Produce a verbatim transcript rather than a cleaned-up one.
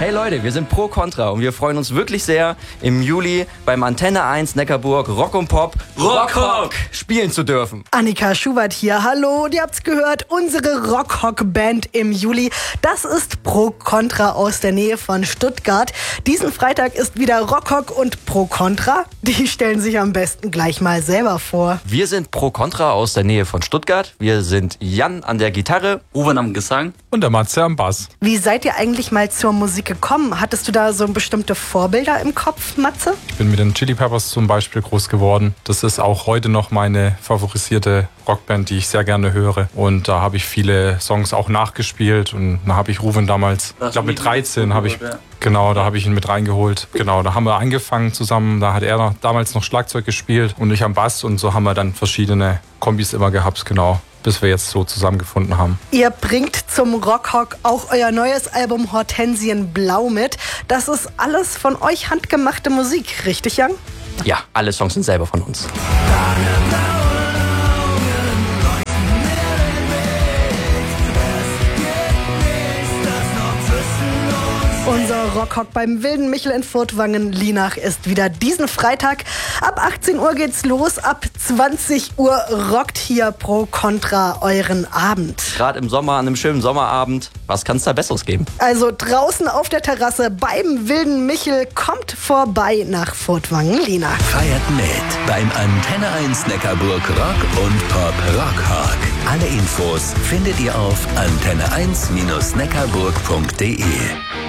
Hey Leute, wir sind Pro Contra und wir freuen uns wirklich sehr, im Juli beim Antenne eins Neckarburg Rock und Pop Rock-Hock spielen zu dürfen. Annika Schubert hier, hallo. Und ihr habt's gehört, unsere Rock-Hock-Band im Juli. Das ist Pro Contra aus der Nähe von Stuttgart. Diesen Freitag ist wieder Rock-Hock und Pro Contra. Die stellen sich am besten gleich mal selber vor. Wir sind Pro Contra aus der Nähe von Stuttgart. Wir sind Jan an der Gitarre, Uwe am Gesang und der Matze am Bass. Wie seid ihr eigentlich mal zur Musik gekommen? Hattest du da so bestimmte Vorbilder im Kopf, Matze? Ich bin mit den Chili Peppers zum Beispiel groß geworden. Das ist auch heute noch meine favorisierte Rockband, die ich sehr gerne höre. Und da habe ich viele Songs auch nachgespielt. Und da habe ich Ruven damals, ich glaube mit dreizehn habe ich, genau, da habe ich ihn mit reingeholt. Genau, da haben wir angefangen zusammen. Da hat er noch, damals noch Schlagzeug gespielt und ich am Bass. Und so haben wir dann verschiedene Kombis immer gehabt, genau, bis wir jetzt so zusammengefunden haben. Ihr bringt zum Rock-Hock auch euer neues Album Hortensienblau mit. Das ist alles von euch handgemachte Musik, richtig, Jan? Ja, alle Songs sind selber von uns. Unser Rock-Hock beim Wilden Michel in Furtwangen-Lienach ist wieder diesen Freitag. Ab achtzehn Uhr geht's los, ab zwanzig Uhr rockt hier Pro Contra euren Abend. Gerade im Sommer, an einem schönen Sommerabend, was kann es da Besseres geben? Also draußen auf der Terrasse beim Wilden Michel, kommt vorbei nach Furtwangen-Lienach. Feiert mit beim Antenne eins Neckarburg Rock und Pop Rock-Hock. Alle Infos findet ihr auf antenne eins Bindestrich neckarburg punkt de.